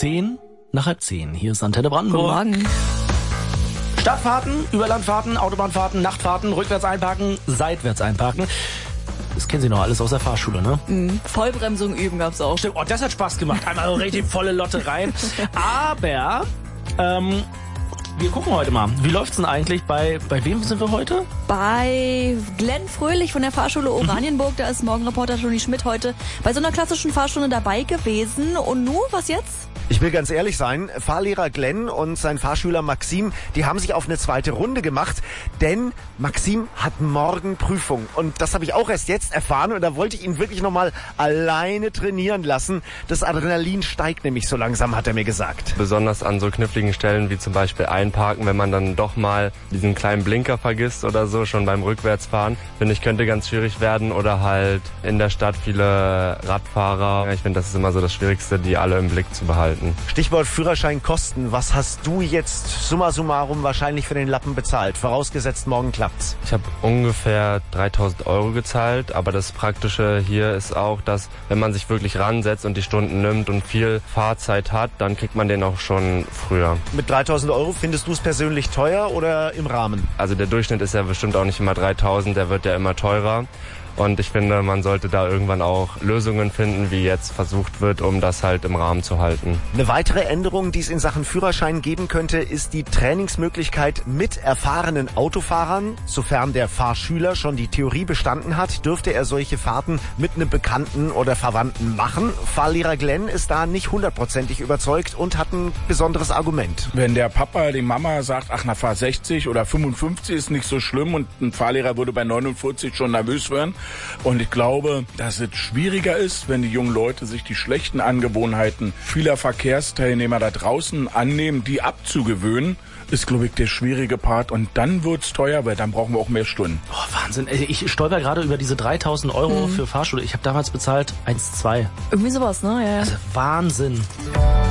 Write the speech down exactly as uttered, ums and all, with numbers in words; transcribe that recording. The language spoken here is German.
Zehn nach halb zehn. Hier ist Antenne Brandenburg. Guten Morgen. Stadtfahrten, Überlandfahrten, Autobahnfahrten, Nachtfahrten, rückwärts einparken, seitwärts einparken. Das kennen Sie noch alles aus der Fahrschule, ne? Mhm. Vollbremsung üben gab's auch. Stimmt, oh, das hat Spaß gemacht. Einmal so richtig volle Lotte rein. Aber, ähm, wir gucken heute mal. Wie läuft's denn eigentlich? Bei, bei wem sind wir heute? Bei Glenn Fröhlich von der Fahrschule Oranienburg. Da ist Morgenreporter Toni Schmidt heute bei so einer klassischen Fahrstunde dabei gewesen. Und nun, was jetzt? Ich will ganz ehrlich sein, Fahrlehrer Glenn und sein Fahrschüler Maxim, die haben sich auf eine zweite Runde gemacht, denn Maxim hat morgen Prüfung. Und das habe ich auch erst jetzt erfahren und da wollte ich ihn wirklich nochmal alleine trainieren lassen. Das Adrenalin steigt nämlich so langsam, hat er mir gesagt. Besonders an so kniffligen Stellen wie zum Beispiel einparken, wenn man dann doch mal diesen kleinen Blinker vergisst oder so, schon beim Rückwärtsfahren, finde ich, könnte ganz schwierig werden. Oder halt in der Stadt viele Radfahrer. Ich finde, das ist immer so das Schwierigste, die alle im Blick zu behalten. Stichwort Führerscheinkosten. Was hast du jetzt summa summarum wahrscheinlich für den Lappen bezahlt? Vorausgesetzt, morgen klappt's. Ich habe ungefähr dreitausend Euro gezahlt, aber das Praktische hier ist auch, dass wenn man sich wirklich ransetzt und die Stunden nimmt und viel Fahrzeit hat, dann kriegt man den auch schon früher. Mit dreitausend Euro findest du es persönlich teuer oder im Rahmen? Also der Durchschnitt ist ja bestimmt auch nicht immer dreitausend, der wird ja immer teurer. Und ich finde, man sollte da irgendwann auch Lösungen finden, wie jetzt versucht wird, um das halt im Rahmen zu halten. Eine weitere Änderung, die es in Sachen Führerschein geben könnte, ist die Trainingsmöglichkeit mit erfahrenen Autofahrern. Sofern der Fahrschüler schon die Theorie bestanden hat, dürfte er solche Fahrten mit einem Bekannten oder Verwandten machen. Fahrlehrer Glenn ist da nicht hundertprozentig überzeugt und hat ein besonderes Argument. Wenn der Papa, die Mama sagt, ach, na, fahr sechzig oder fünfundfünfzig ist nicht so schlimm und ein Fahrlehrer würde bei neunundvierzig schon nervös werden. Und ich glaube, dass es schwieriger ist, wenn die jungen Leute sich die schlechten Angewohnheiten vieler Verkehrsteilnehmer da draußen annehmen, die abzugewöhnen, ist, glaube ich, der schwierige Part. Und dann wird's teuer, weil dann brauchen wir auch mehr Stunden. Oh, Wahnsinn. Ich stolper gerade über diese dreitausend Euro mhm. für Fahrschule. Ich habe damals bezahlt eins Komma zwei. Irgendwie sowas, ne? Ja. Also Wahnsinn.